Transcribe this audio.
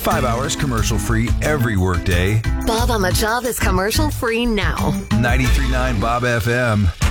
5 hours commercial-free every workday. Bob on the Job is commercial-free now. 93.9 Bob FM.